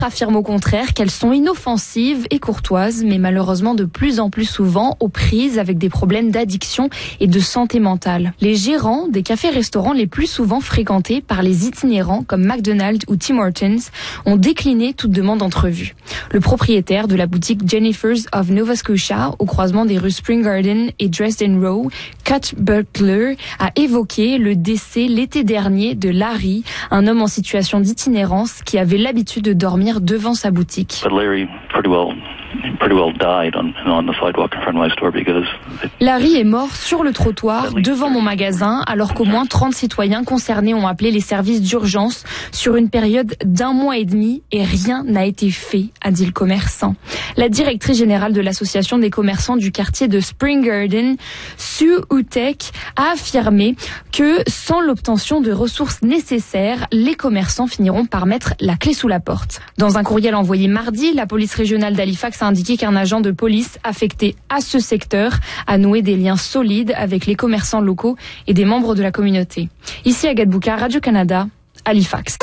affirment au contraire qu'elles sont inoffensives et courtoises, mais malheureusement de plus en plus souvent aux prises avec des problèmes d'addiction et de santé mentale. Les gérants des cafés-restaurants les plus souvent fréquentés par les itinérants comme McDonald's ou Tim Hortons ont décliné toute demande d'entrevue. Le propriétaire de la boutique Jennifer's of Nova Scotia, au croisement des rues Spring Garden et Dresden Row, Cut Butler, a évoqué le décès l'été dernier de Larry, un homme en situation d'itinérance qui avait l'habitude de dormir devant sa boutique. Larry est mort sur le trottoir devant mon magasin alors qu'au moins 30 citoyens concernés ont appelé les services d'urgence sur une période d'1 mois et demi et rien n'a été fait, a dit le commerçant. La directrice générale de l'association des commerçants du quartier de Spring Garden, Sue Utek, a affirmé que sans l'obtention de ressources nécessaires, les commerçants finiront par mettre la clé sous la porte. Dans un courriel envoyé mardi, la police régionale d'Halifax a indiqué qu'un agent de police affecté à ce secteur a noué des liens solides avec les commerçants locaux et des membres de la communauté. Ici à Gadbouka, Radio-Canada, Halifax.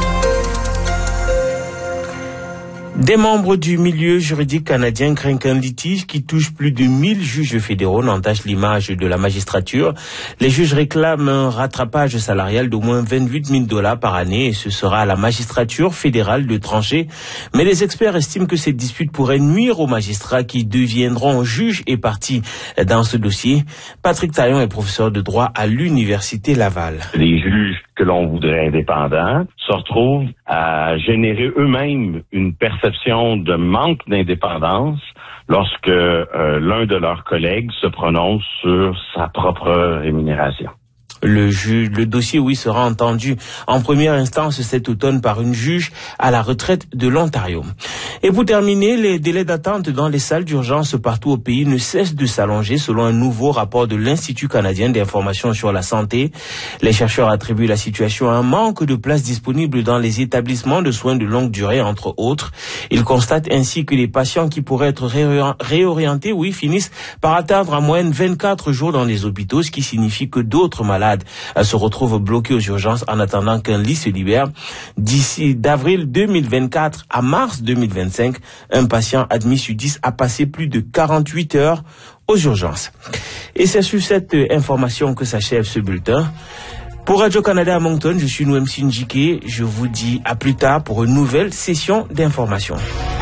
Des membres du milieu juridique canadien craignent qu'un litige qui touche plus de 1000 juges fédéraux n'entache l'image de la magistrature. Les juges réclament un rattrapage salarial d'au moins 28 000 $ par année et ce sera à la magistrature fédérale de trancher. Mais les experts estiment que cette dispute pourrait nuire aux magistrats qui deviendront juges et parties dans ce dossier. Patrick Taillon est professeur de droit à l'Université Laval. Les juges que l'on voudrait indépendants se retrouvent à générer eux-mêmes une perception de manque d'indépendance lorsque l'un de leurs collègues se prononce sur sa propre rémunération. Le dossier, oui, sera entendu en première instance cet automne par une juge à la retraite de l'Ontario. Et pour terminer, les délais d'attente dans les salles d'urgence partout au pays ne cessent de s'allonger selon un nouveau rapport de l'Institut canadien d'information sur la santé. Les chercheurs attribuent la situation à un manque de places disponibles dans les établissements de soins de longue durée, entre autres. Ils constatent ainsi que les patients qui pourraient être réorientés, oui, finissent par atteindre en moyenne 24 jours dans les hôpitaux, ce qui signifie que d'autres malades se retrouvent bloqués aux urgences en attendant qu'un lit se libère. D'ici d'avril 2024 à mars 2025, un patient admis sur 10 a passé plus de 48 heures aux urgences. Et c'est sur cette information que s'achève ce bulletin. Pour Radio-Canada à Moncton, je suis Noem Sinjike. Je vous dis à plus tard pour une nouvelle session d'information.